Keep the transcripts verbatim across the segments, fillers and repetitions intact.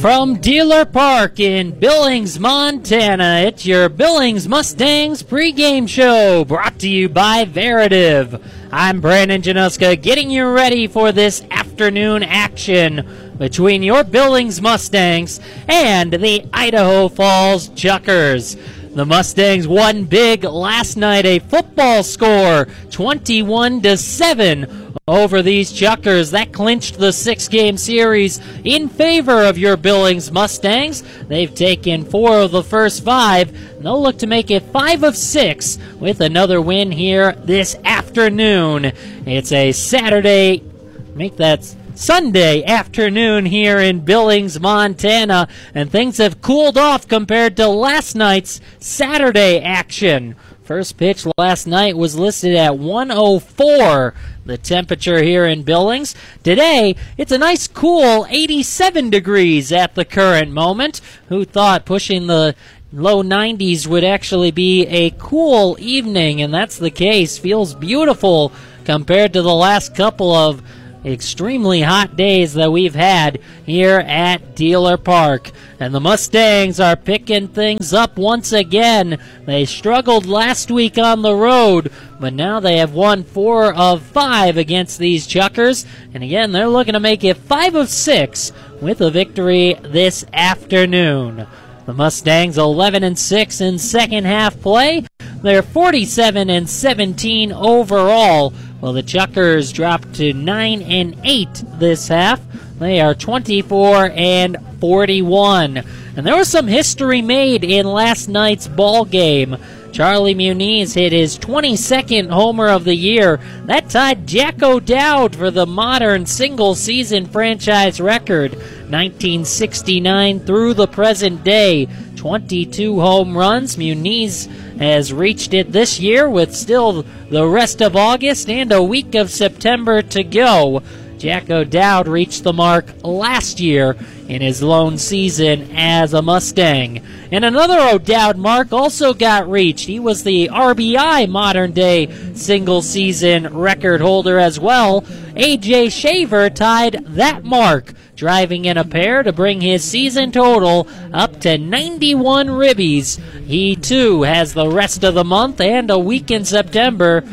From Dealer Park in Billings, Montana, it's your Billings Mustangs pregame show brought to you by Veritiv. I'm Brandon Januska getting you ready for this afternoon action between your Billings Mustangs and the Idaho Falls Chuckers. The Mustangs won big last night, a football score, twenty-one to seven over these Chuckers. That clinched the six-game series in favor of your Billings Mustangs. They've taken four of the first five, and they'll look to make it five of six with another win here this afternoon. It's a Saturday, make that Sunday afternoon here in Billings, Montana, and things have cooled off compared to last night's Saturday action. First pitch last night was listed at one oh four, the temperature here in Billings. Today, it's a nice cool eighty-seven degrees at the current moment. Who thought pushing the low nineties would actually be a cool evening, and that's the case. Feels beautiful compared to the last couple of extremely hot days that we've had here at Dealer Park. And the Mustangs are picking things up once again. They struggled last week on the road, but now they have won four of five against these Chuckers. And again, they're looking to make it five of six with a victory this afternoon. The Mustangs eleven and six in second half play. They're forty-seven and seventeen overall. Well, the Chuckers dropped to nine and eight this half. They are twenty-four and forty-one. And there was some history made in last night's ball game. Charlie Muniz hit his twenty-second homer of the year. That tied Jack O'Dowd for the modern single-season franchise record. nineteen sixty-nine through the present day. twenty-two home runs. Muniz has reached it this year with still the rest of August and a week of September to go. Jack O'Dowd reached the mark last year in his lone season as a Mustang. And another O'Dowd mark also got reached. He was the R B I modern-day single-season record holder as well. A J Shaver tied that mark, driving in a pair to bring his season total up to ninety-one ribbies. He, too, has the rest of the month and a week in September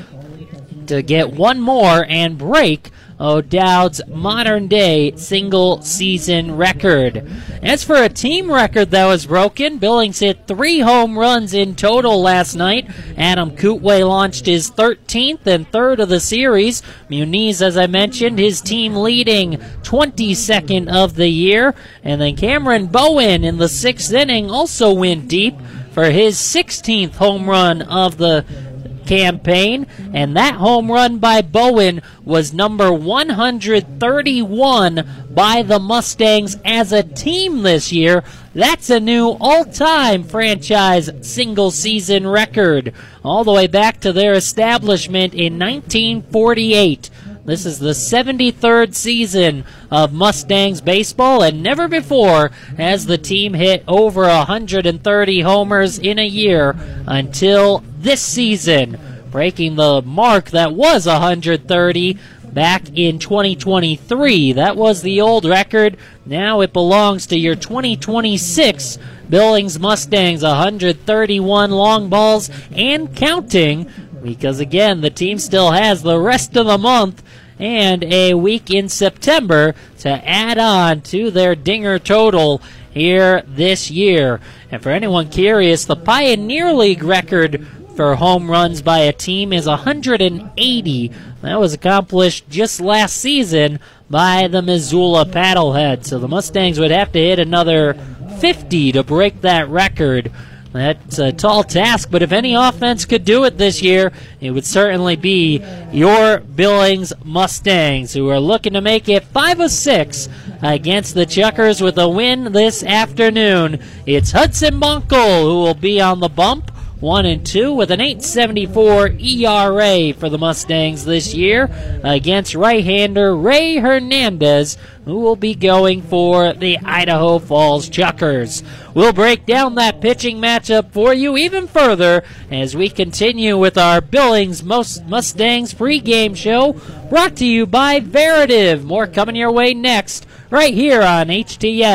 to get one more and break O'Dowd's modern-day single-season record. As for a team record that was broken, Billings hit three home runs in total last night. Adam Kootway launched his thirteenth and third of the series. Muniz, as I mentioned, his team leading twenty-second of the year. And then Cameron Bowen in the sixth inning also went deep for his sixteenth home run of the campaign, and that home run by Bowen was number one hundred thirty-one by the Mustangs as a team this year. That's a new all-time franchise single-season record, all the way back to their establishment in nineteen forty-eight. This is the seventy-third season of Mustangs baseball, and never before has the team hit over one hundred thirty homers in a year until this season, breaking the mark that was one hundred thirty back in twenty twenty-three. That was the old record. Now it belongs to your twenty twenty-six Billings Mustangs, one hundred thirty-one long balls and counting, because again, the team still has the rest of the month and a week in September to add on to their dinger total here this year. And for anyone curious, the Pioneer League record for home runs by a team is one hundred eighty. That was accomplished just last season by the Missoula Paddleheads. So the Mustangs would have to hit another fifty to break that record. That's a tall task, but if any offense could do it this year, it would certainly be your Billings Mustangs, who are looking to make it five of six against the Chuckers with a win this afternoon. It's Hudson Bunkle who will be on the bump, one and two with an eight seventy-four E R A for the Mustangs this year against right-hander Ray Hernandez, who will be going for the Idaho Falls Chuckers. We'll break down that pitching matchup for you even further as we continue with our Billings Mustangs pregame show, brought to you by Veritiv. More coming your way next, right here on H T N.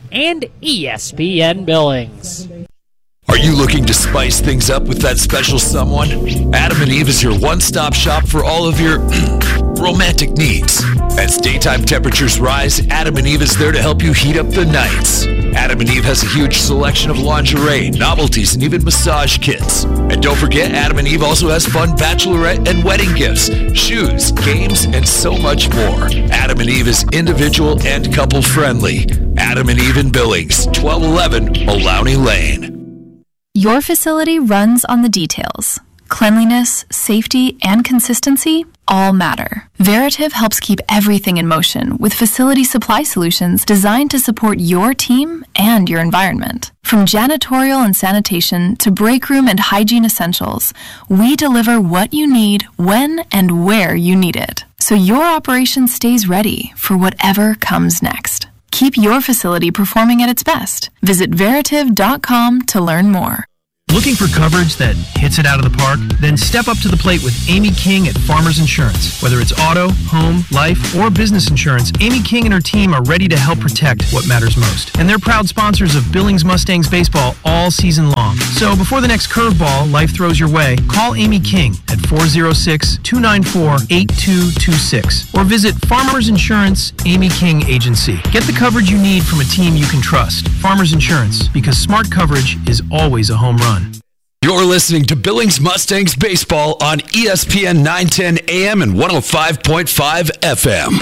and E S P N Billings. Are you looking to spice things up with that special someone? Adam and Eve is your one-stop shop for all of your romantic needs. As daytime temperatures rise, Adam and Eve is there to help you heat up the nights. Adam and Eve has a huge selection of lingerie, novelties, and even massage kits. And don't forget, Adam and Eve also has fun bachelorette and wedding gifts, shoes, games, and so much more. Adam and Eve is individual and couple-friendly. Adam and Eve in Billings, twelve eleven Maloney Lane. Your facility runs on the details. Cleanliness, safety, and consistency all matter. Veritiv helps keep everything in motion with facility supply solutions designed to support your team and your environment. From janitorial and sanitation to break room and hygiene essentials, we deliver what you need when and where you need it, so your operation stays ready for whatever comes next. Keep your facility performing at its best. Visit Veritiv dot com to learn more. Looking for coverage that hits it out of the park? Then step up to the plate with Amy King at Farmers Insurance. Whether it's auto, home, life, or business insurance, Amy King and her team are ready to help protect what matters most. And they're proud sponsors of Billings Mustangs baseball all season long. So before the next curveball life throws your way, call Amy King at four oh six, two nine four, eight two two six or visit Farmers Insurance Amy King Agency. Get the coverage you need from a team you can trust. Farmers Insurance, because smart coverage is always a home run. You're listening to Billings Mustangs Baseball on E S P N nine ten A M and one oh five point five F M.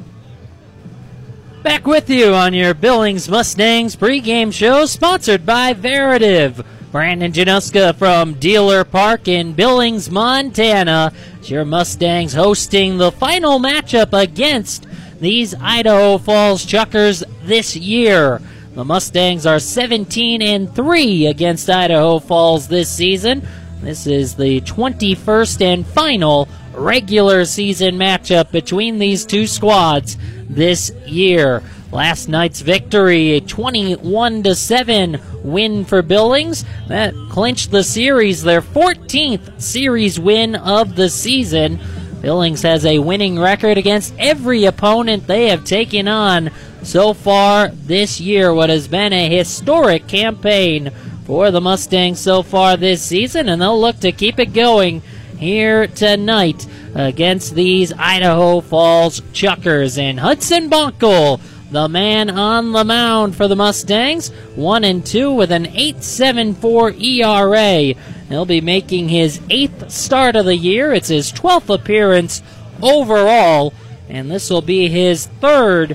Back with you on your Billings Mustangs pregame show, sponsored by Veritiv. Brandon Januska from Dealer Park in Billings, Montana. It's your Mustangs hosting the final matchup against these Idaho Falls Chuckers this year. The Mustangs are seventeen and three against Idaho Falls this season. This is the twenty-first and final regular season matchup between these two squads this year. Last night's victory, a twenty-one to seven win for Billings. That clinched the series, their fourteenth series win of the season. Billings has a winning record against every opponent they have taken on so far this year. What has been a historic campaign for the Mustangs so far this season, and they'll look to keep it going here tonight against these Idaho Falls Chuckers. And Hudson Bonkel, the man on the mound for the Mustangs, one and two with an eight point seven four E R A. He'll be making his eighth start of the year. It's his twelfth appearance overall, and this will be his third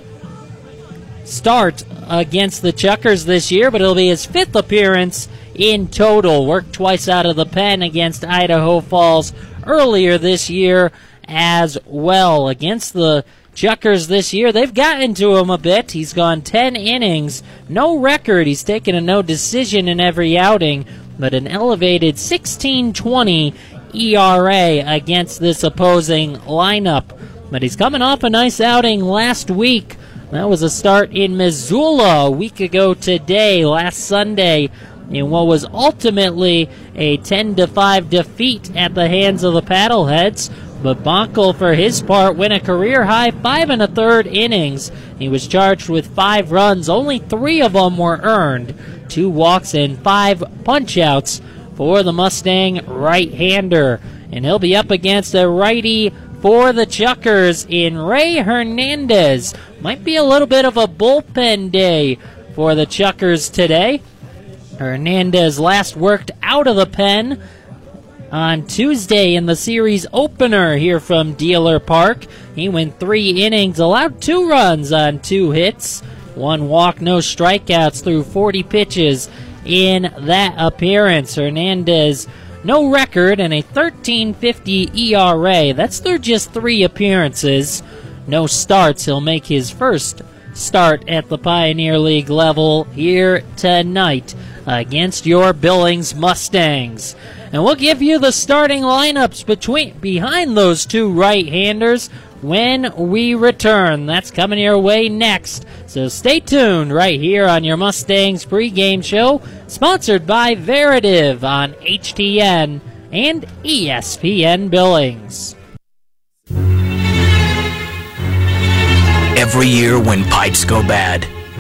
start against the Chuckers this year, but it'll be his fifth appearance in total. Worked twice out of the pen against Idaho Falls earlier this year as well. Against the Chuckers this year, they've gotten to him a bit. He's gone ten innings, no record. He's taken a no decision in every outing, but an elevated sixteen twenty E R A against this opposing lineup. But he's coming off a nice outing last week. That was a start in Missoula a week ago today, last Sunday, in what was ultimately a ten to five defeat at the hands of the Paddleheads. But Bonkel, for his part, went a career-high five and a third innings. He was charged with five runs. Only three of them were earned. Two walks and five punch-outs for the Mustang right-hander. And he'll be up against a righty for the Chuckers in Ray Hernandez. Might be a little bit of a bullpen day for the Chuckers today. Hernandez last worked out of the pen on Tuesday in the series opener here from Dealer Park. He went three innings, allowed two runs on two hits, one walk, no strikeouts through forty pitches in that appearance. Hernandez, no record and a thirteen fifty E R A. That's through just three appearances. No starts. He'll make his first start at the Pioneer League level here tonight against your Billings Mustangs. And we'll give you the starting lineups between behind those two right-handers when we return. That's coming your way next. So stay tuned right here on your Mustangs pregame show, sponsored by Veritiv on H T N and E S P N Billings. Every year when pipes go bad,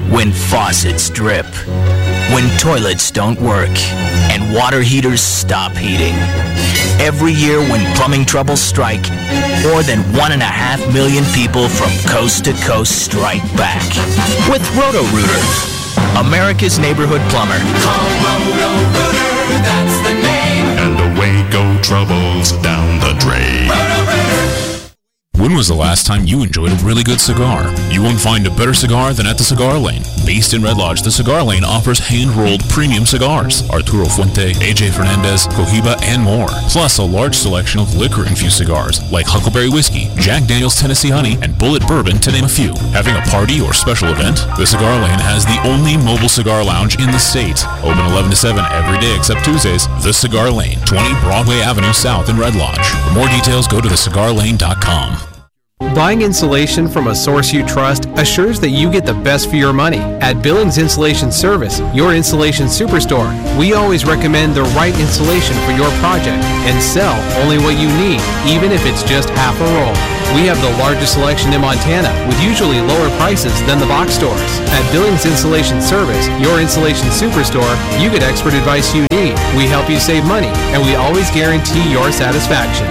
When faucets drip. When toilets don't work. And water heaters stop heating. Every year when plumbing troubles strike, more than one and a half million people from coast to coast strike back. With Roto-Rooter, America's neighborhood plumber. Call Roto-Rooter, that's the name. And away go troubles down the drain. Roto-Rooter. When was the last time you enjoyed a really good cigar? You won't find a better cigar than at the Cigar Lane. Based in Red Lodge, the Cigar Lane offers hand-rolled premium cigars, Arturo Fuente, A J Fernandez, Cohiba, and more. Plus a large selection of liquor-infused cigars like Huckleberry Whiskey, Jack Daniel's Tennessee Honey, and Bullet Bourbon, to name a few. Having a party or special event? The Cigar Lane has the only mobile cigar lounge in the state. Open eleven to seven every day except Tuesdays. The Cigar Lane, twenty Broadway Avenue South in Red Lodge. For more details, go to the cigar lane dot com. Buying insulation from a source you trust assures that you get the best for your money. At Billings Insulation Service, your insulation superstore, we always recommend the right insulation for your project and sell only what you need, even if it's just half a roll. We have the largest selection in Montana, with usually lower prices than the box stores. At Billings Insulation Service, your insulation superstore, you get expert advice you need. We help you save money, and we always guarantee your satisfaction.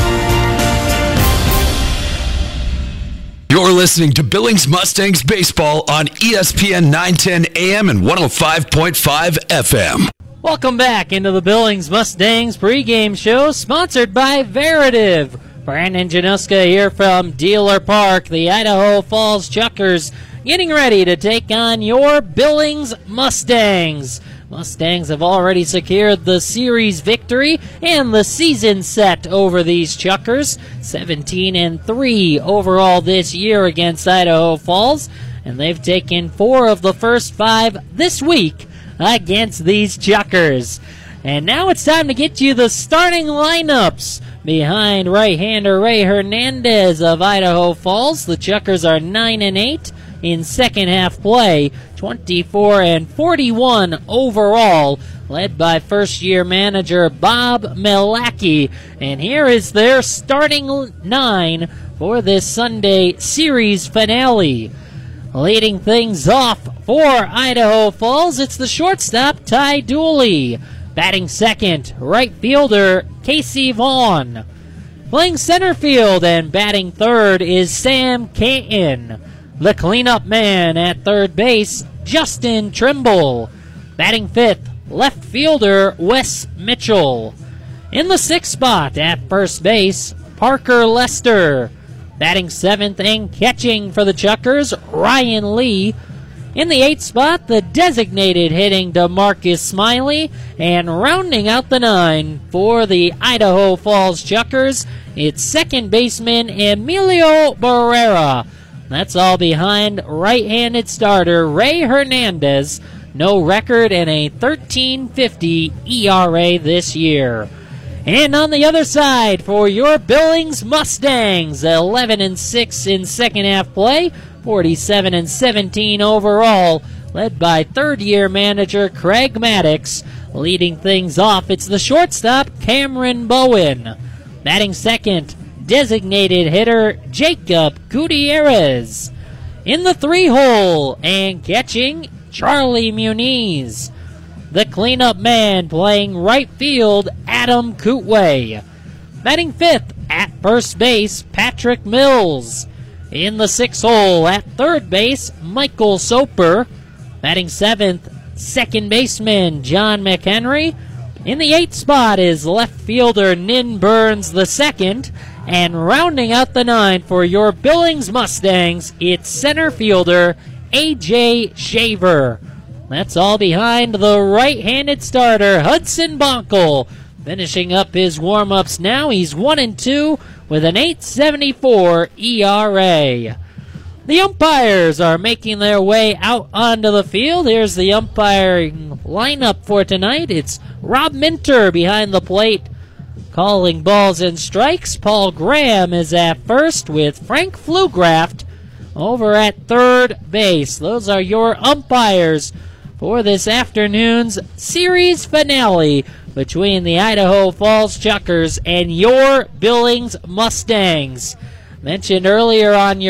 You're listening to Billings Mustangs Baseball on E S P N nine ten A M and one oh five point five F M. Welcome back into the Billings Mustangs pregame show, sponsored by Veritiv. Brandon Januska here from Dealer Park. The Idaho Falls Chuckers getting ready to take on your Billings Mustangs. Mustangs have already secured the series victory and the season set over these Chuckers. seventeen and three overall this year against Idaho Falls, and they've taken four of the first five this week against these Chuckers. And now it's time to get you the starting lineups. Behind right-hander Ray Hernandez of Idaho Falls, the Chuckers are nine and eight in second half play, twenty-four and forty-one overall, led by first-year manager Bob Melacki. And here is their starting nine for this Sunday series finale. Leading things off for Idaho Falls, it's the shortstop Ty Dooley. Batting second, right fielder Casey Vaughn. Playing center field and batting third is Sam Canton. The cleanup man at third base, Justin Trimble. Batting fifth, left fielder Wes Mitchell. In the sixth spot at first base, Parker Lester. Batting seventh and catching for the Chuckers, Ryan Lee. In the eighth spot, the designated hitting DeMarcus Smiley. And rounding out the nine for the Idaho Falls Chuckers, it's second baseman Emilio Barrera. That's all behind right-handed starter Ray Hernandez. No record and a thirteen fifty E R A this year. And on the other side for your Billings Mustangs, eleven and six in second half play, forty-seven and seventeen overall, led by third-year manager Craig Maddox. Leading things off, it's the shortstop Cameron Bowen. Batting second, designated hitter Jacob Gutierrez. In the three-hole and catching, Charlie Muniz. The cleanup man playing right field, Adam Kootway. Batting fifth at first base, Patrick Mills. In the sixth hole at third base, Michael Soper. Batting seventh, second baseman, John McHenry. In the eighth spot is left fielder Nin Burns the second. And rounding out the nine for your Billings Mustangs, it's center fielder A J Shaver. That's all behind the right-handed starter, Hudson Bonkel. Finishing up his warm-ups now, he's one and two with an eight seventy-four E R A. The umpires are making their way out onto the field. Here's the umpiring lineup for tonight. It's Rob Minter behind the plate, calling balls and strikes. Paul Graham is at first with Frank Flugraft over at third base. Those are your umpires for this afternoon's series finale between the Idaho Falls Chuckers and your Billings Mustangs. Mentioned earlier on your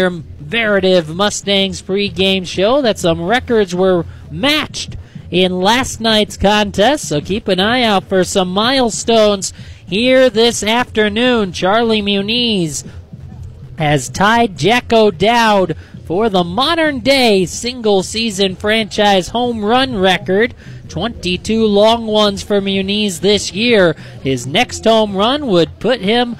Veritiv Mustangs pregame show that some records were matched in last night's contest, so keep an eye out for some milestones here this afternoon. Charlie Muniz has tied Jack O'Dowd for the modern-day single-season franchise home run record. twenty-two long ones for Muniz this year. His next home run would put him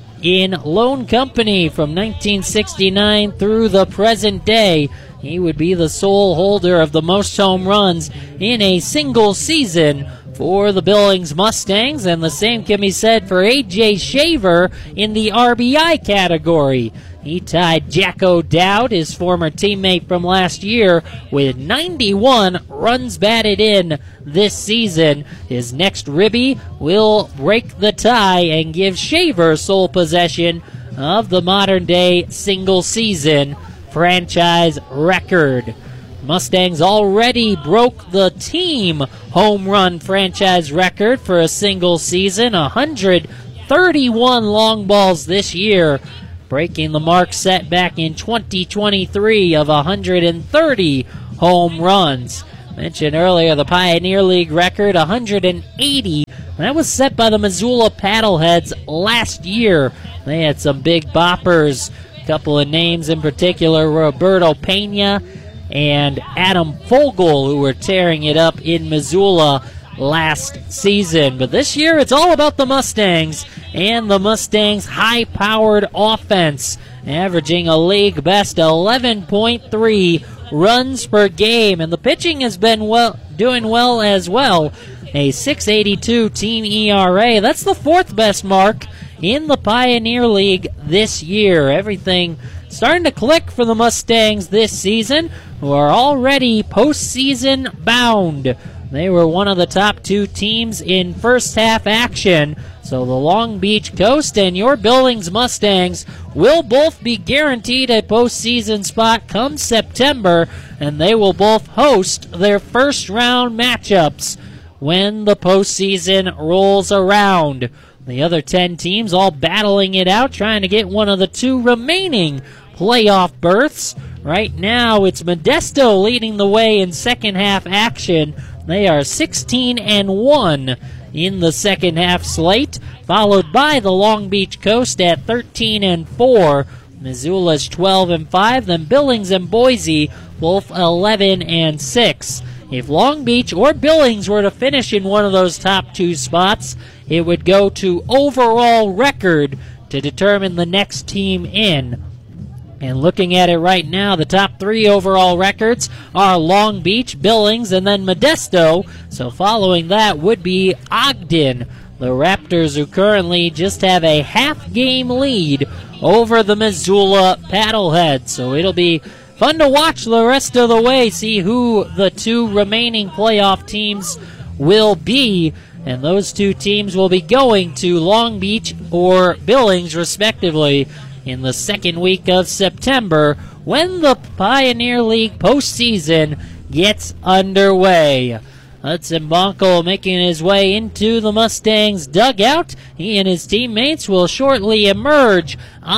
in lone company from nineteen sixty-nine through the present day. He would be the sole holder of the most home runs in a single season for the Billings Mustangs, and the same can be said for A J Shaver in the R B I category. He tied Jack O'Dowd, his former teammate from last year, with ninety-one runs batted in this season. His next ribby will break the tie and give Shaver sole possession of the modern-day single-season franchise record. Mustangs already broke the team home run franchise record for a single season, one hundred thirty-one long balls this year, breaking the mark set back in twenty twenty-three of one hundred thirty home runs. Mentioned earlier the Pioneer League record, one hundred eighty. That was set by the Missoula Paddleheads last year. They had some big boppers. A couple of names in particular, Roberto Pena and Adam Fogel, who were tearing it up in Missoula last season. But this year it's all about the Mustangs and the Mustangs' high-powered offense, averaging a league best eleven point three runs per game. And the pitching has been well, doing well as well. A six eighty-two team E R A. That's the fourth best mark in the Pioneer League this year. Everything starting to click for the Mustangs this season, who are already postseason bound. They were one of the top two teams in first half action. So the Long Beach Coast and your Billings Mustangs will both be guaranteed a postseason spot come September, and they will both host their first round matchups when the postseason rolls around. The other ten teams all battling it out, trying to get one of the two remaining playoff berths. Right now, it's Modesto leading the way in second half action. They are sixteen and one in the second half slate, followed by the Long Beach Coast at thirteen and four. Missoula's twelve and five, then Billings and Boise both eleven and six. If Long Beach or Billings were to finish in one of those top two spots, it would go to overall record to determine the next team in. And looking at it right now, the top three overall records are Long Beach, Billings, and then Modesto. So following that would be Ogden, the Raptors, who currently just have a half-game lead over the Missoula Paddleheads. So it'll be fun to watch the rest of the way, see who the two remaining playoff teams will be. And those two teams will be going to Long Beach or Billings, respectively, in the second week of September when the Pioneer League postseason gets underway. Hudson Bonkel making his way into the Mustangs dugout. He and his teammates will shortly emerge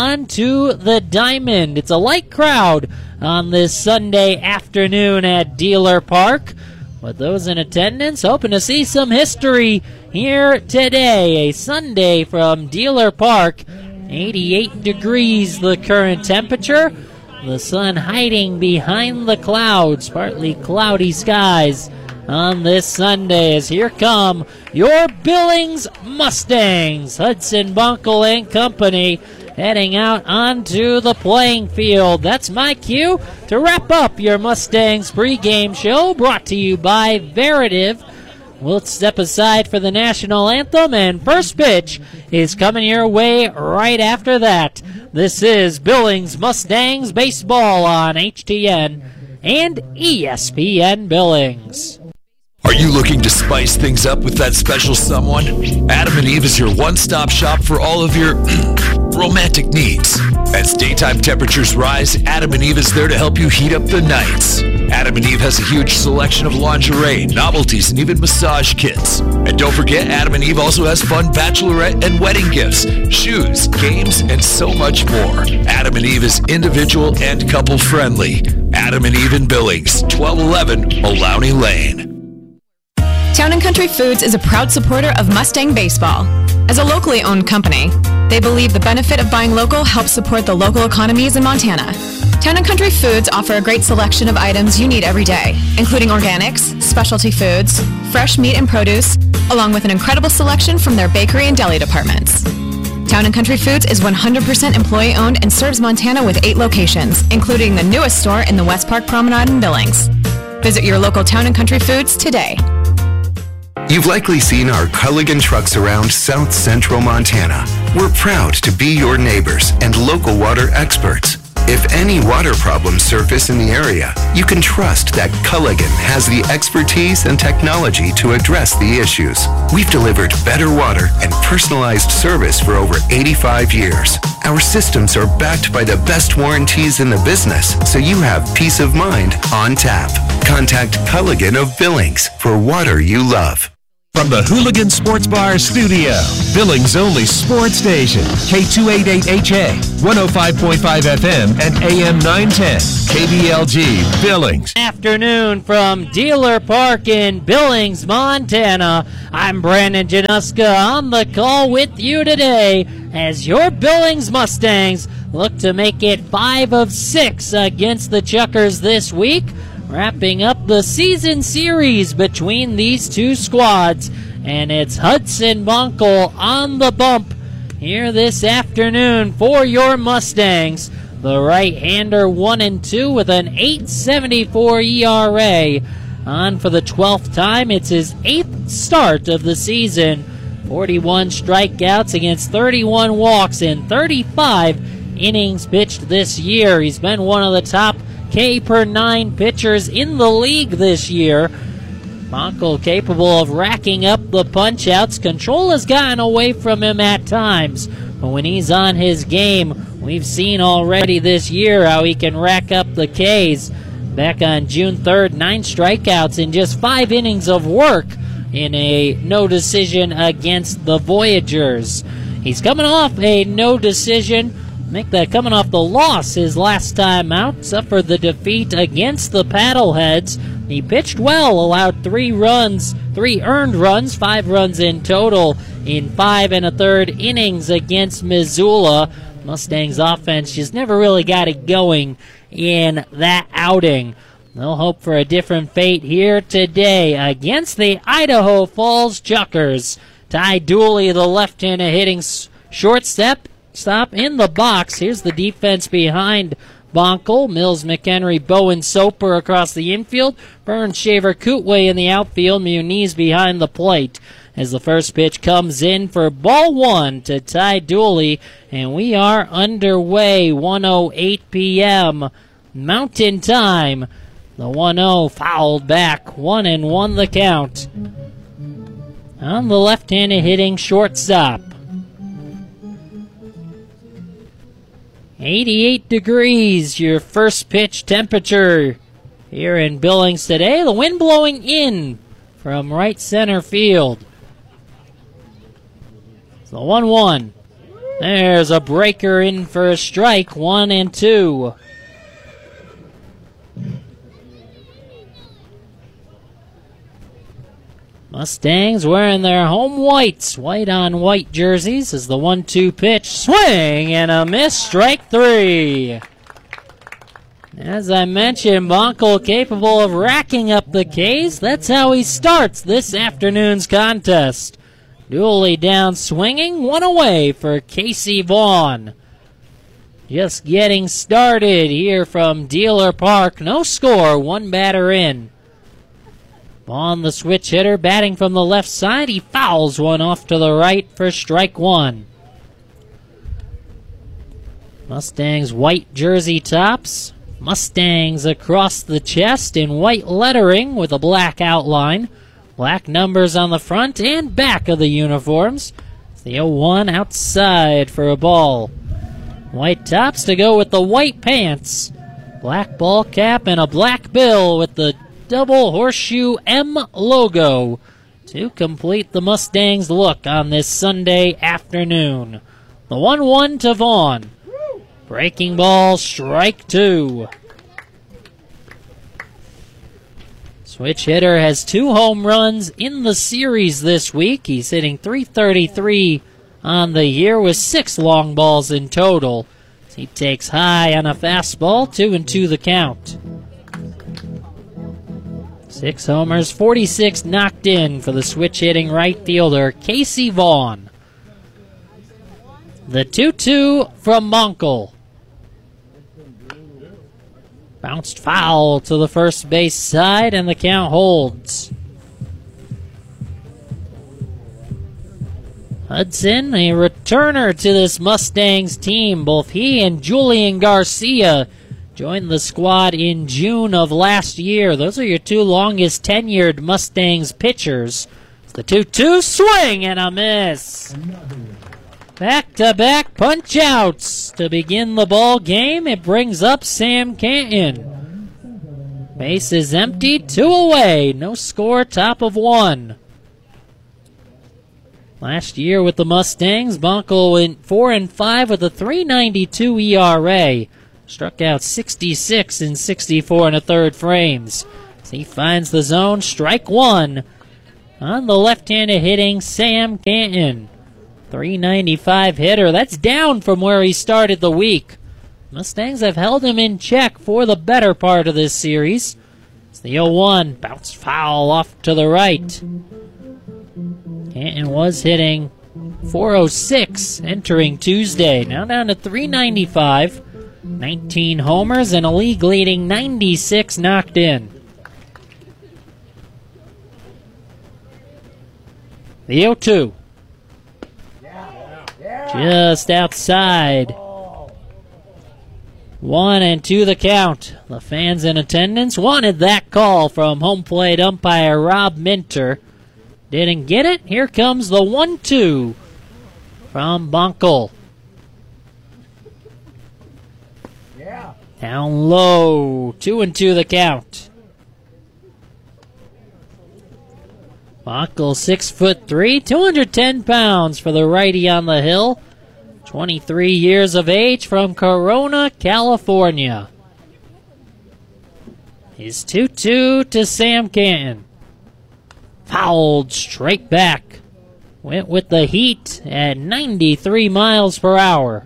onto the diamond. It's a light crowd on this Sunday afternoon at Dealer Park, but those in attendance hoping to see some history here today. A Sunday from Dealer Park. eighty-eight degrees the current temperature. The sun hiding behind the clouds. Partly cloudy skies on this Sunday, as here come your Billings Mustangs. Hudson Bonkel and company heading out onto the playing field. That's my cue to wrap up your Mustangs pregame show, brought to you by Veritiv. We'll step aside for the national anthem, and first pitch is coming your way right after that. This is Billings Mustangs baseball on H T N and E S P N Billings. Are Are you looking to spice things up with that special someone? Adam and Eve is your one-stop shop for all of your romantic needs. As daytime temperatures rise, Adam and Eve is there to help you heat up the nights. Adam and Eve has a huge selection of lingerie, novelties, and even massage kits. And don't forget, Adam and Eve also has fun bachelorette and wedding gifts, shoes, games, and so much more. Adam and Eve is individual and couple friendly. Adam and Eve in Billings, twelve eleven Maloney Lane. Town and Country Foods is a proud supporter of Mustang Baseball. As a locally owned company, they believe the benefit of buying local helps support the local economies in Montana. Town and Country Foods offer a great selection of items you need every day, including organics, specialty foods, fresh meat and produce, along with an incredible selection from their bakery and deli departments. Town and Country Foods is one hundred percent employee-owned and serves Montana with eight locations, including the newest store in the West Park Promenade in Billings. Visit your local Town and Country Foods today. You've likely seen our Culligan trucks around South Central Montana. We're proud to be your neighbors and local water experts. If any water problems surface in the area, you can trust that Culligan has the expertise and technology to address the issues. We've delivered better water and personalized service for over eighty-five years. Our systems are backed by the best warranties in the business, so you have peace of mind on tap. Contact Culligan of Billings for water you love. From the Hooligan Sports Bar Studio, Billings' only sports station, K two eighty-eight H A, one oh five point five F M and A M nine ten, K B L G, Billings. Afternoon from Dealer Park in Billings, Montana. I'm Brandon Januska on the call with you today as your Billings Mustangs look to make it five of six against the Chuckers this week, wrapping up the season series between these two squads. And it's Hudson Bonkel on the bump here this afternoon for your Mustangs. The right-hander one and two with an eight seventy-four E R A. On for the twelfth time. It's his eighth start of the season. forty-one strikeouts against thirty-one walks in thirty-five innings pitched this year. He's been one of the top K per nine pitchers in the league this year. Bonkel capable of racking up the punch-outs. Control has gotten away from him at times, but when he's on his game, we've seen already this year how he can rack up the Ks. Back on June third, nine strikeouts in just five innings of work in a no decision against the Voyagers. He's coming off a no decision. Make that coming off the loss his last time out. Suffered the defeat against the Paddleheads. He pitched well, allowed three runs, three earned runs, five runs in total in five and a third innings against Missoula. Mustangs offense just never really got it going in that outing. They'll hope for a different fate here today against the Idaho Falls Chuckers. Ty Dooley, the left-hander, hitting shortstop. Stop in the box. Here's the defense behind Bonkel. Mills, McHenry, Bowen, Soper across the infield. Burns, Shaver, Kootway in the outfield. Muniz behind the plate. As the first pitch comes in for ball one to Ty Dooley. And we are underway. one oh eight p.m. Mountain Time. The one oh fouled back. One and one the count. On the left-handed hitting shortstop. eighty-eight degrees, your first pitch temperature here in Billings today. The wind blowing in from right center field. So one one. There's a breaker in for a strike, one and two. Mustangs wearing their home whites, white on white jerseys, as the one two pitch. Swing and a miss, strike three. As I mentioned, Bonkel capable of racking up the Ks. That's how he starts this afternoon's contest. Dooley down swinging, one away for Casey Vaughn. Just getting started here from Dealer Park. No score, one batter in. Vaughn, the switch hitter, batting from the left side. He fouls one off to the right for strike one. Mustangs white jersey tops. Mustangs across the chest in white lettering with a black outline. Black numbers on the front and back of the uniforms. It's the oh one outside for a ball. White tops to go with the white pants. Black ball cap and a black bill with the double horseshoe M logo to complete the Mustangs look on this Sunday afternoon. The one one to Vaughn. Breaking ball, strike two. Switch hitter has two home runs in the series this week. He's hitting three thirty-three on the year with six long balls in total. He takes high on a fastball, two and two the count. Six homers, forty-six knocked in for the switch hitting right fielder, Casey Vaughn. The two two from Monkle. Bounced foul to the first base side, and the count holds. Hudson, a returner to this Mustangs team. Both he and Julian Garcia joined the squad in June of last year. Those are your two longest tenured Mustangs pitchers. It's the two two swing and a miss. Back-to-back punch-outs to begin the ball game. It brings up Sam Canton. Base is empty, two away. No score, top of one. Last year with the Mustangs, Bonkel went four and five with a three ninety-two E R A. Struck out sixty-six in sixty-four and a third frames. As he finds the zone, strike one on the left-handed hitting Sam Canton. three ninety-five hitter. That's down from where he started the week. Mustangs have held him in check for the better part of this series. It's the oh one. Bounced foul off to the right. Canton was hitting four oh six entering Tuesday. Now down to three ninety-five. nineteen homers and a league-leading ninety-six knocked in. The oh two. Just outside. One and two the count. The fans in attendance wanted that call from home plate umpire Rob Minter. Didn't get it. Here comes the one two from Bonkel. Down low. Two and two the count. Bonkel, six foot three, two hundred ten pounds for the righty on the hill. twenty-three years of age from Corona, California. He's two two to Sam Canton. Fouled straight back. Went with the heat at ninety-three miles per hour.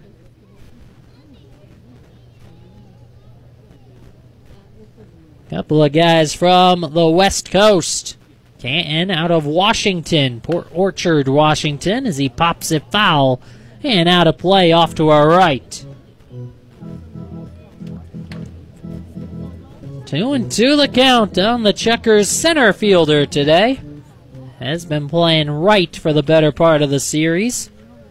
Couple of guys from the West Coast. Canton out of Washington, Port Orchard, Washington, as he pops it foul and out of play off to our right. Two and two the count on the Checkers center fielder today. Has been playing right for the better part of the series.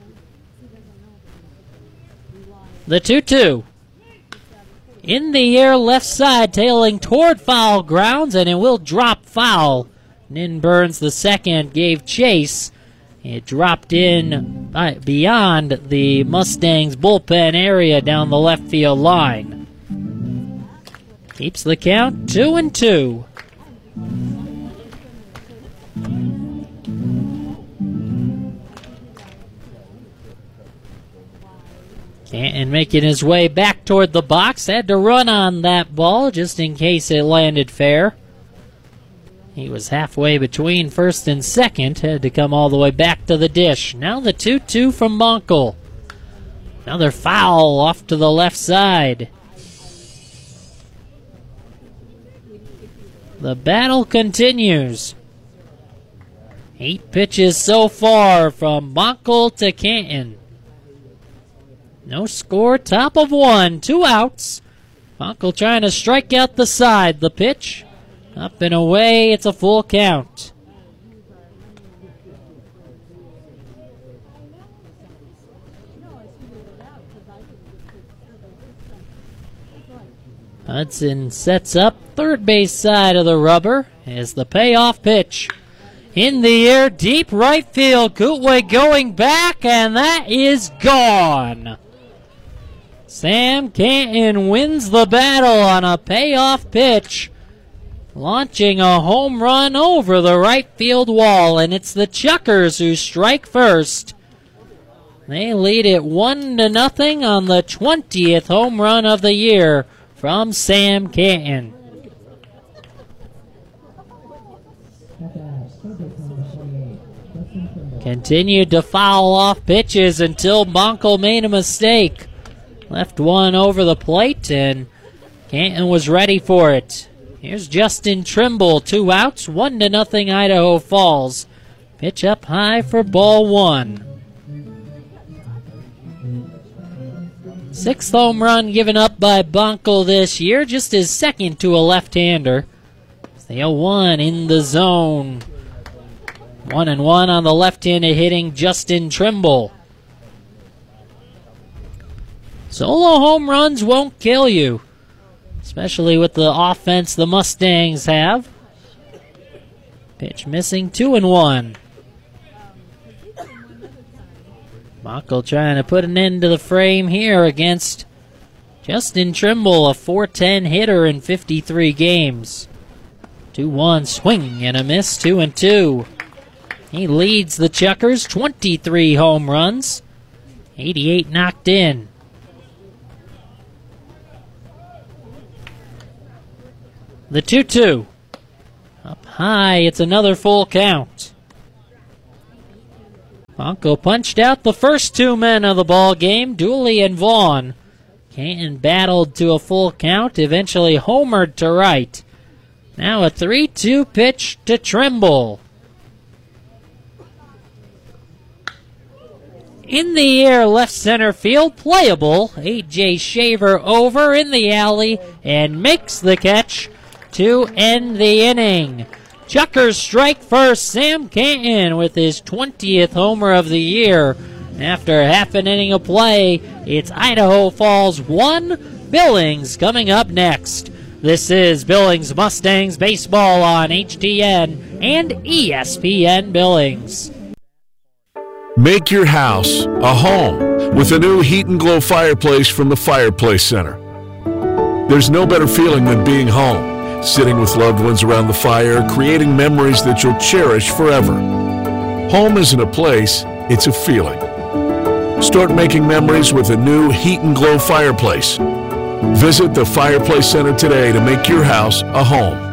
The two two. In the air, left side, tailing toward foul grounds, and it will drop foul. Nin Burns, the second, gave chase. It dropped in beyond the Mustangs bullpen area down the left field line. Keeps the count two and two. Canton making his way back toward the box. Had to run on that ball just in case it landed fair. He was halfway between first and second. Had to come all the way back to the dish. Now the two two from Bonkel. Another foul off to the left side. The battle continues. Eight pitches so far from Bonkel to Canton. No score, top of one, two outs. Bonkel trying to strike out the side. The pitch, up and away, it's a full count. Hudson sets up third base side of the rubber as the payoff pitch. In the air, deep right field. Kootway going back, and that is gone. Sam Canton wins the battle on a payoff pitch, launching a home run over the right field wall, and it's the Chuckers who strike first. They lead it one to nothing on the twentieth home run of the year from Sam Canton. Continued to foul off pitches until Bonkel made a mistake. Left one over the plate, and Canton was ready for it. Here's Justin Trimble, two outs, one to nothing Idaho Falls. Pitch up high for ball one. Sixth home run given up by Bonkel this year, just his second to a left-hander. It's the oh one in the zone. One and one on the left-handed hitting Justin Trimble. Solo home runs won't kill you, especially with the offense the Mustangs have. Pitch missing, two and one. Bonkel trying to put an end to the frame here against Justin Trimble, a four ten hitter in fifty-three games. two one swing and a miss, two and two. He leads the Chuckers, twenty-three home runs, eighty-eight knocked in. The two two. Up high, it's another full count. Bonkel punched out the first two men of the ball game, Dooley and Vaughn. Canton battled to a full count, eventually homered to right. Now a three two pitch to Trimble. In the air, left center field, playable. A J Shaver over in the alley and makes the catch to end the inning. Chuckers strike first. Sam Canton with his twentieth homer of the year. After half an inning of play, it's Idaho Falls one, Billings coming up next. This is Billings Mustangs baseball on H T N and E S P N Billings. Make your house a home with a new Heat and Glow fireplace from the Fireplace Center. There's no better feeling than being home, sitting with loved ones around the fire, creating memories that you'll cherish forever. Home isn't a place, it's a feeling. Start making memories with a new Heat and Glow fireplace. Visit the Fireplace Center today to make your house a home.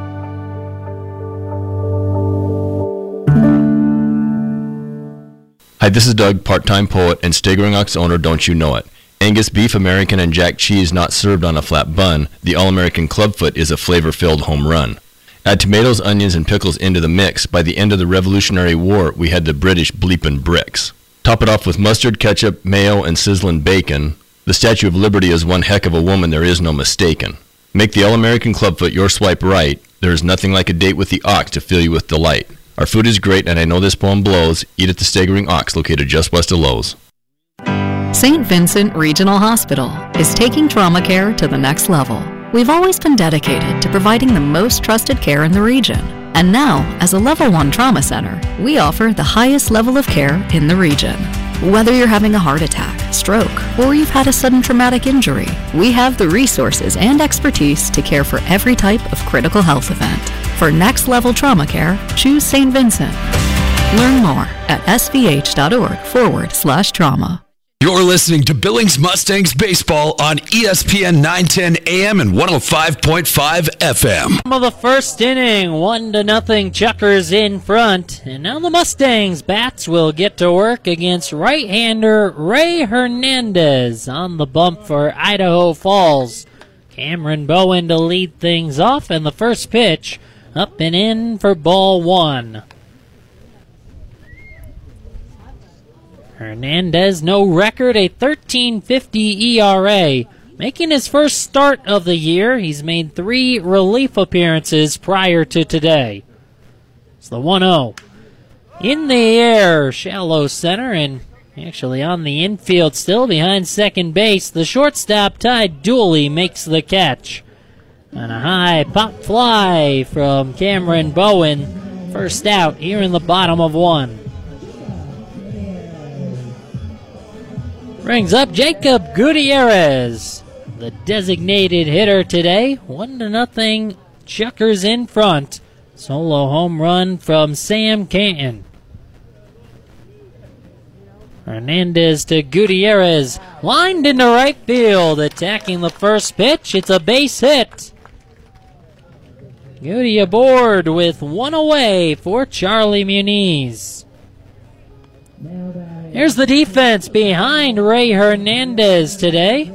Hi, this is Doug, part-time poet and Staggering Ox owner, Don't You Know It. Angus beef, American, and Jack cheese not served on a flat bun, the All-American Clubfoot is a flavor-filled home run. Add tomatoes, onions, and pickles into the mix. By the end of the Revolutionary War, we had the British bleepin' bricks. Top it off with mustard, ketchup, mayo, and sizzling bacon. The Statue of Liberty is one heck of a woman, there is no mistaken. Make the All-American Clubfoot your swipe right. There is nothing like a date with the ox to fill you with delight. Our food is great, and I know this poem blows. Eat at the Staggering Ox, located just west of Lowe's. Saint Vincent Regional Hospital is taking trauma care to the next level. We've always been dedicated to providing the most trusted care in the region. And now, as a level one trauma center, we offer the highest level of care in the region. Whether you're having a heart attack, stroke, or you've had a sudden traumatic injury, we have the resources and expertise to care for every type of critical health event. For next-level trauma care, choose Saint Vincent. Learn more at svh.org forward slash trauma. You're listening to Billings Mustangs Baseball on E S P N nine ten A M and one oh five point five F M. Of the first inning, one to nothing, Chuckers in front. And now the Mustangs bats will get to work against right-hander Ray Hernandez on the bump for Idaho Falls. Cameron Bowen to lead things off, and the first pitch up and in for ball one. Hernandez, no record, a thirteen fifty E R A. Making his first start of the year, he's made three relief appearances prior to today. It's the one oh. In the air, shallow center, and actually on the infield still behind second base. The shortstop, Ty Dooley, makes the catch. And a high pop fly from Cameron Bowen First out here in the bottom of one. Brings up Jacob Gutierrez, the designated hitter today. One to nothing, Chuckers in front. Solo home run from Sam Canton. Hernandez to Gutierrez, lined into right field, attacking the first pitch. It's a base hit. Goody aboard with one away for Charlie Muniz. Here's the defense behind Ray Hernandez today.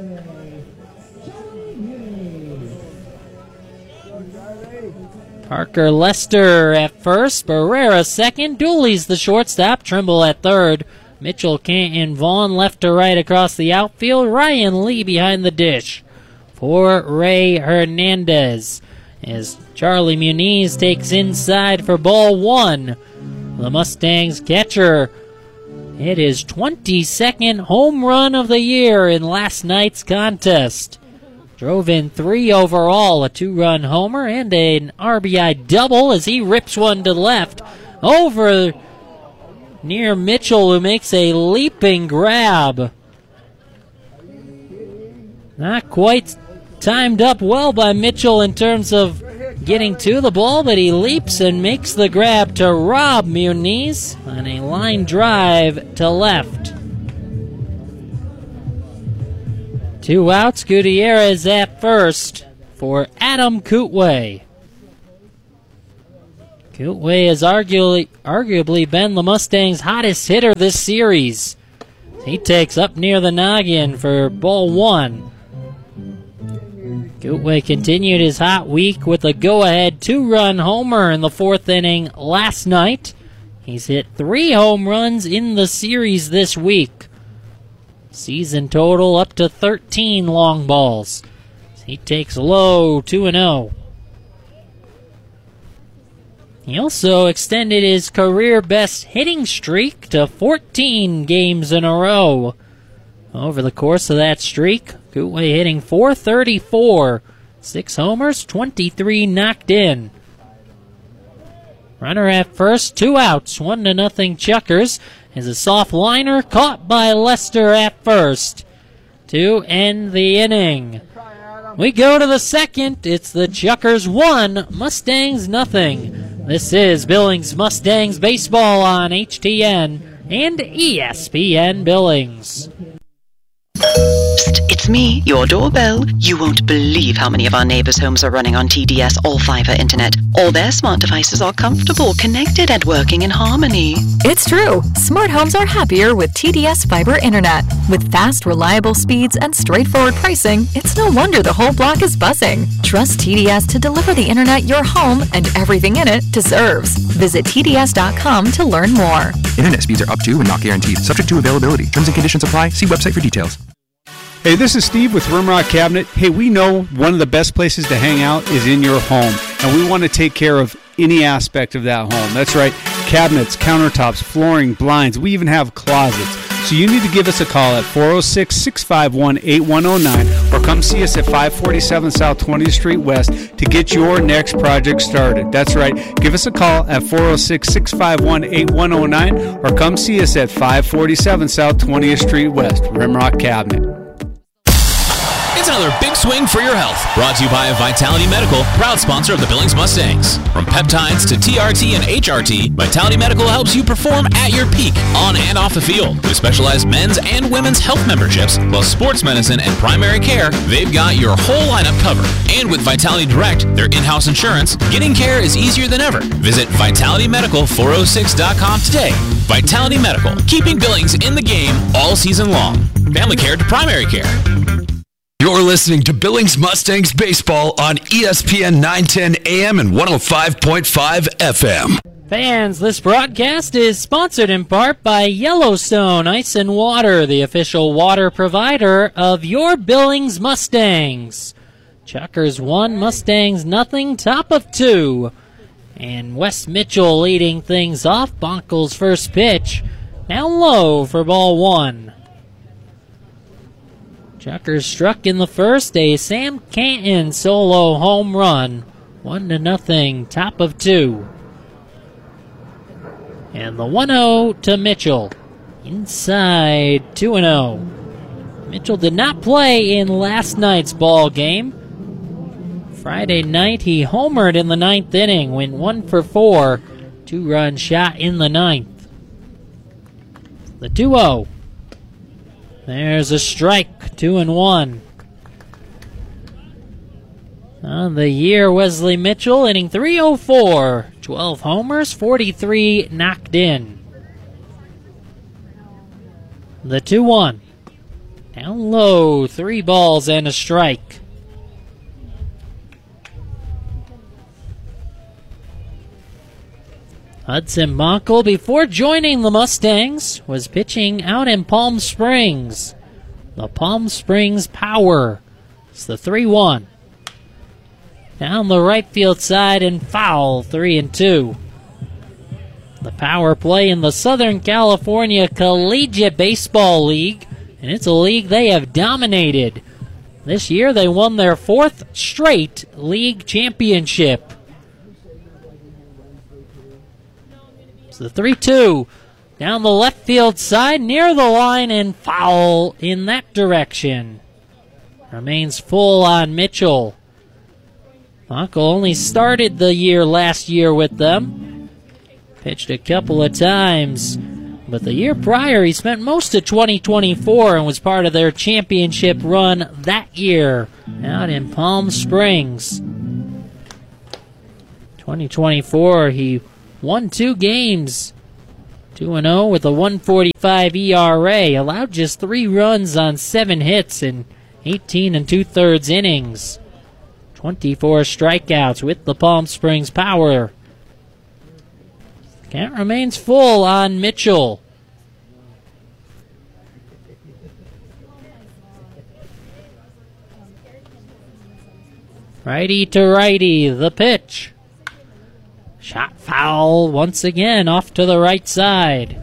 Parker Lester at first, Barrera second, Dooley's the shortstop, Trimble at third. Mitchell, Canton, Vaughn left to right across the outfield. Ryan Lee behind the dish for Ray Hernandez. As Charlie Muniz takes inside for ball one. The Mustangs catcher hit his twenty-second home run of the year in last night's contest. Drove in three overall, a two-run homer and an R B I double as he rips one to left over near Mitchell, who makes a leaping grab. Not quite timed up well by Mitchell in terms of getting to the ball, but he leaps and makes the grab to Rob Muniz on a line drive to left. Two outs, Gutierrez at first for Adam Kootway. Kootway has arguably, arguably been the Mustangs' hottest hitter this series. He takes up near the noggin for ball one. Kootway continued his hot week with a go-ahead two-run homer in the fourth inning last night. He's hit three home runs in the series this week. Season total up to thirteen long balls. He takes low, two and oh. He also extended his career-best hitting streak to fourteen games in a row. Over the course of that streak, Kootway hitting four thirty-four, six homers, twenty-three knocked in. Runner at first, two outs, one to nothing Chuckers, is a soft liner caught by Lester at first to end the inning. We go to the second. It's the Chuckers one, Mustangs nothing. This is Billings Mustangs baseball on H T N and E S P N Billings. Psst, it's me, your doorbell. You won't believe how many of our neighbors' homes are running on T D S all-fiber internet. All their smart devices are comfortable, connected, and working in harmony. It's true. Smart homes are happier with T D S fiber internet. With fast, reliable speeds and straightforward pricing, it's no wonder the whole block is buzzing. Trust T D S to deliver the internet your home and everything in it deserves. Visit T D S dot com to learn more. Internet speeds are up to and not guaranteed, subject to availability. Terms and conditions apply. See website for details. Hey, this is Steve with Rimrock Cabinet. Hey, we know one of the best places to hang out is in your home, and we want to take care of any aspect of that home. That's right, cabinets, countertops, flooring, blinds. We even have closets. So you need to give us a call at four oh six, six five one, eight one oh nine or come see us at five forty-seven South twentieth Street West to get your next project started. That's right, give us a call at four oh six, six five one, eight one oh nine or come see us at five forty-seven South twentieth Street West. Rimrock Cabinet. It's another big swing for your health. Brought to you by Vitality Medical, proud sponsor of the Billings Mustangs. From peptides to T R T and H R T, Vitality Medical helps you perform at your peak, on and off the field. With specialized men's and women's health memberships, plus sports medicine and primary care, they've got your whole lineup covered. And with Vitality Direct, their in-house insurance, getting care is easier than ever. Visit Vitality Medical four oh six dot com today. Vitality Medical, keeping Billings in the game all season long. Family care to primary care. You're listening to Billings Mustangs Baseball on E S P N nine ten A M and one oh five point five F M. Fans, this broadcast is sponsored in part by Yellowstone Ice and Water, the official water provider of your Billings Mustangs. Chuckers one, Mustangs nothing, top of two. And Wes Mitchell leading things off. Bonkel's first pitch, now low for ball one. Chuckers struck in the first, a Sam Canton solo home run. One to nothing, top of two. And the one oh to Mitchell. Inside two and oh. Mitchell did not play in last night's ball game. Friday night, he homered in the ninth inning, went one for four. Two-run shot in the ninth. The two oh. There's a strike, two and one. On the year, Wesley Mitchell hitting three oh four. twelve homers, forty-three knocked in. The two one. Down low, three balls and a strike. Hudson Monckel, before joining the Mustangs, was pitching out in Palm Springs. The Palm Springs Power. It's the three one. Down the right field side and foul, three and two. The Power play in the Southern California Collegiate Baseball League, and it's a league they have dominated. This year they won their fourth straight league championship. It's the three two. Down the left field side, near the line, and foul in that direction. Remains full on Mitchell. Monckel only started the year last year with them. Pitched a couple of times. But the year prior, he spent most of twenty twenty-four and was part of their championship run that year out in Palm Springs. twenty twenty-four, he won two games. two and oh with a one forty-five E R A. Allowed just three runs on seven hits in eighteen and two-thirds innings. twenty-four strikeouts with the Palm Springs Power. Count remains full on Mitchell. Righty to righty, the pitch. Shot foul once again off to the right side.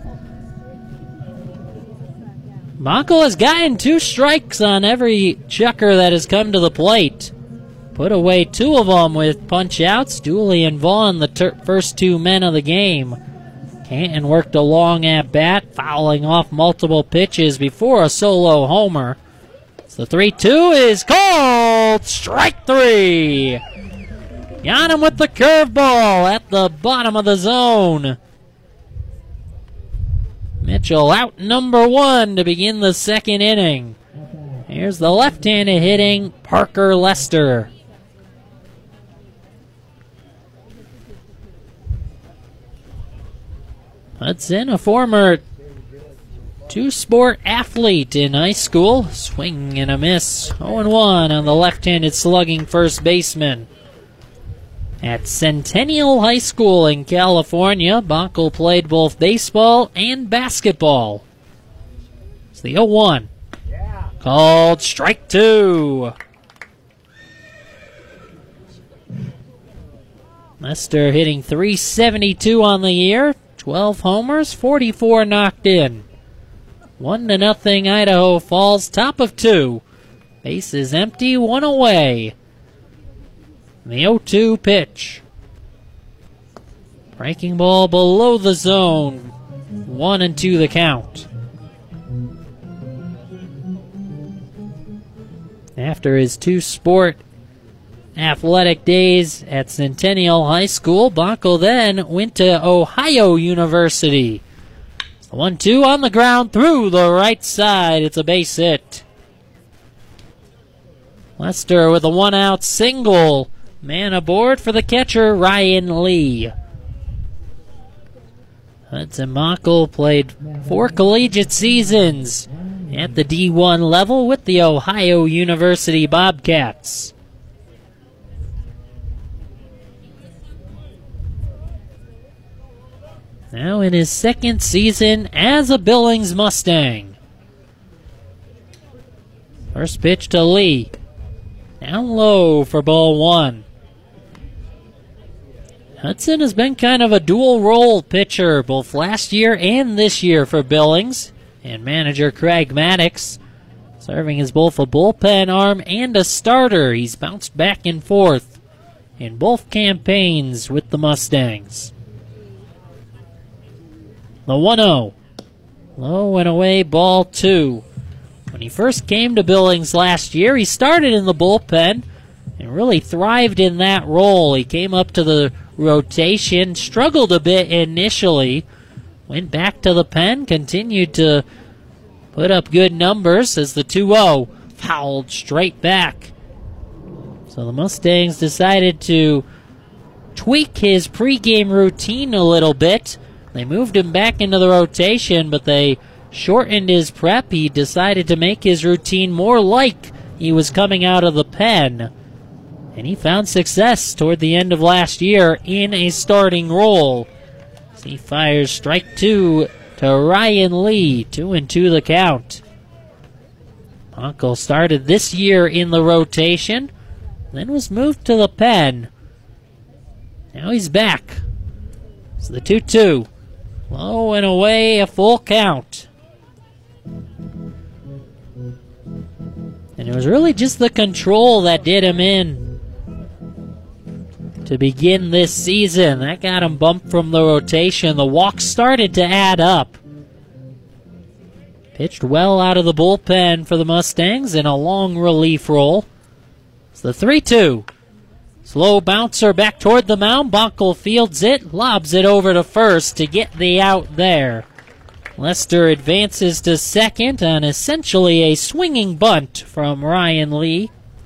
Monckel has gotten two strikes on every chucker that has come to the plate. Put away two of them with punch-outs. Dooley and Vaughn, the ter- first two men of the game. Canton worked a long at-bat, fouling off multiple pitches before a solo homer. So the three two is called. Strike three. Got him with the curveball at the bottom of the zone. Mitchell out number one to begin the second inning. Here's the left-handed hitting Parker Lester. Hudson, a former two-sport athlete in high school. Swing and a miss. oh and one on the left-handed slugging first baseman. At Centennial High School in California, Monckel played both baseball and basketball. It's the oh one. Called strike two. Lester hitting three seventy-two on the year. twelve homers, forty-four knocked in. One to nothing Idaho Falls, top of two. Bases empty, one away. The oh two pitch. Breaking ball below the zone. One and two the count. After his two-sport athletic days at Centennial High School, Monckel then went to Ohio University. one two on the ground through the right side. It's a base hit. Lester with a one-out single. Man aboard for the catcher, Ryan Lee. Hudson Monckel played four collegiate seasons at the D one level with the Ohio University Bobcats. Now in his second season as a Billings Mustang. First pitch to Lee. Down low for ball one. Hudson has been kind of a dual-role pitcher both last year and this year for Billings. And manager Craig Maddox serving as both a bullpen arm and a starter. He's bounced back and forth in both campaigns with the Mustangs. The one oh. Low and away, ball two. When he first came to Billings last year, he started in the bullpen and really thrived in that role. He came up to the rotation, struggled a bit initially, went back to the pen, continued to put up good numbers as the two oh fouled straight back. So the Mustangs decided to tweak his pregame routine a little bit. They moved him back into the rotation, but they shortened his prep. He decided to make his routine more like he was coming out of the pen. And he found success toward the end of last year in a starting role. As he fires strike two to Ryan Lee. Two and two the count. Uncle started this year in the rotation, then was moved to the pen. Now he's back. It's the two two. Low and away, a full count. And it was really just the control that did him in to begin this season. That got him bumped from the rotation. The walks started to add up. Pitched well out of the bullpen for the Mustangs in a long relief roll. It's the three two. Slow bouncer back toward the mound. Bonkel fields it, lobs it over to first to get the out there. Lester advances to second on essentially a swinging bunt from Ryan Lee.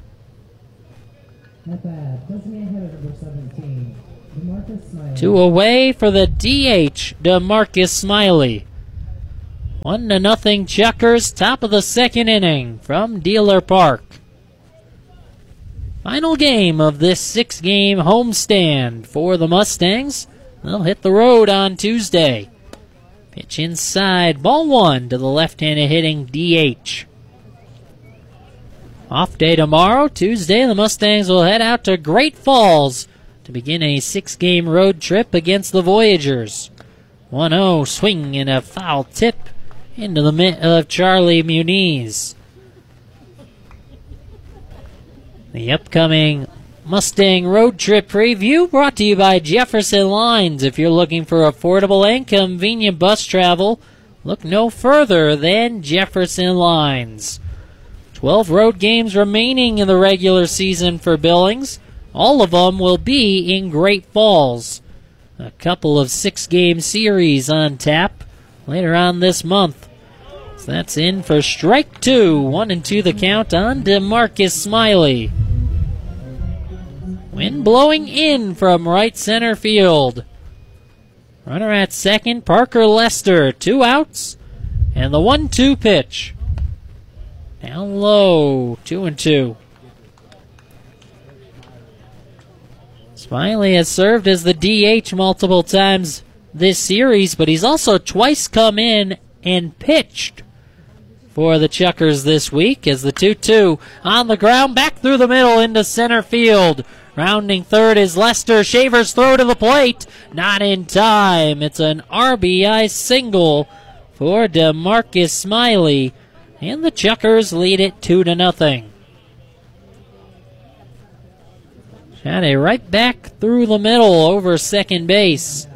Two away for the D H, DeMarcus Smiley. One to nothing Chuckers, top of the second inning from Dealer Park. Final game of this six-game homestand for the Mustangs. They'll hit the road on Tuesday. Pitch inside, ball one to the left-handed hitting D H. Off day tomorrow, Tuesday, the Mustangs will head out to Great Falls to begin a six-game road trip against the Voyagers. one oh, swing and a foul tip into the mitt of Charlie Muniz. The upcoming Mustang Road Trip Preview brought to you by Jefferson Lines. If you're looking for affordable and convenient bus travel, look no further than Jefferson Lines. twelve road games remaining in the regular season for Billings. All of them will be in Great Falls. A couple of six-game series on tap later on this month. So that's in for strike two. One and two the count on DeMarcus Smiley. Wind blowing in from right center field. Runner at second, Parker Lester. Two outs, and the one two pitch. Down low, two and two. Smiley has served as the D H multiple times this series, but he's also twice come in and pitched for the Chuckers this week as the two two on the ground, back through the middle into center field. Rounding third is Lester. Shavers throw to the plate. Not in time. It's an R B I single for DeMarcus Smiley. And the Chuckers lead it two to nothing. Shot it right back through the middle over second base.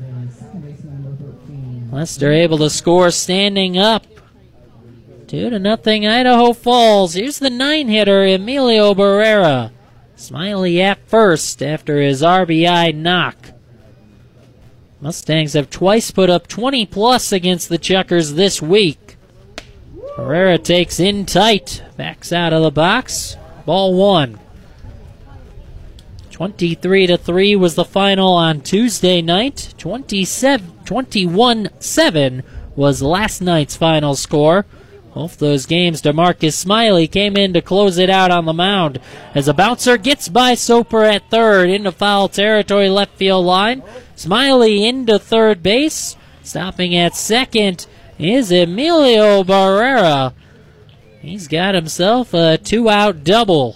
Lester able to score standing up. Two to nothing Idaho Falls. Here's the nine-hitter Emilio Barrera. Smiley at first after his R B I knock. Mustangs have twice put up twenty plus against the Chuckers this week. Barrera takes in tight, backs out of the box. Ball one. twenty-three to three was the final on Tuesday night. twenty-one seven was last night's final score. Both those games, DeMarcus Smiley came in to close it out on the mound as a bouncer gets by Soper at third into foul territory left field line. Smiley into third base. Stopping at second is Emilio Barrera. He's got himself a two-out double.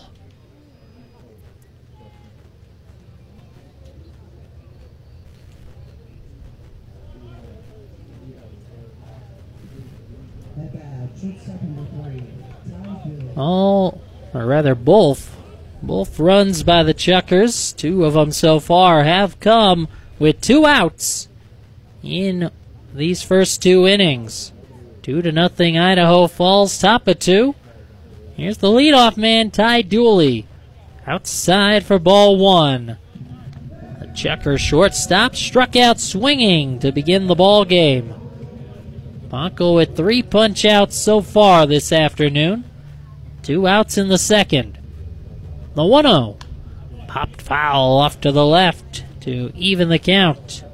All, or rather both, both runs by the Chuckers, two of them so far, have come with two outs in these first two innings. Two to nothing Idaho Falls, top of two. Here's the leadoff man, Ty Dooley. Outside for ball one. The checker shortstop struck out swinging to begin the ball game. Bonko with three punch outs so far this afternoon. Two outs in the second. The one oh. Popped foul off to the left to even the count.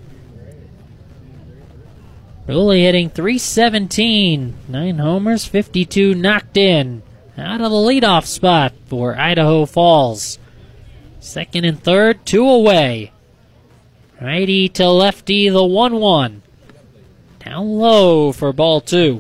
Dooley hitting three seventeen. Nine homers, fifty-two knocked in. Out of the leadoff spot for Idaho Falls. Second and third, two away. Righty to lefty, the one one. Down low for ball two.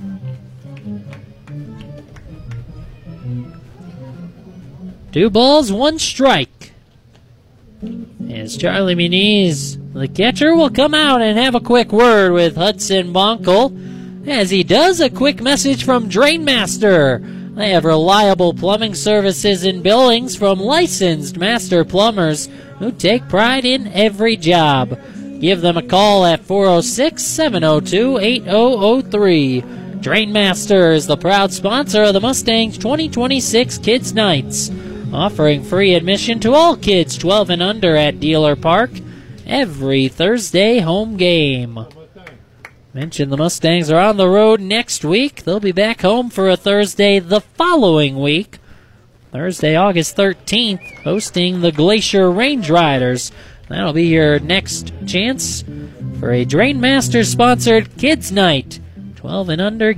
Two balls, one strike. As Charlie Muniz, the catcher, will come out and have a quick word with Hudson Bonkel. As he does, a quick message from Drainmaster. They have reliable plumbing services in Billings from licensed master plumbers who take pride in every job. Give them a call at four oh six, seven oh two, eight oh oh three. Drainmaster is the proud sponsor of the Mustangs twenty twenty-six Kids Nights, offering free admission to all kids twelve and under at Dealer Park every Thursday home game. Mentioned the Mustangs are on the road next week. They'll be back home for a Thursday the following week. Thursday, August thirteenth, hosting the Glacier Range Riders. That'll be your next chance for a Drainmaster-sponsored Kids Night. twelve and under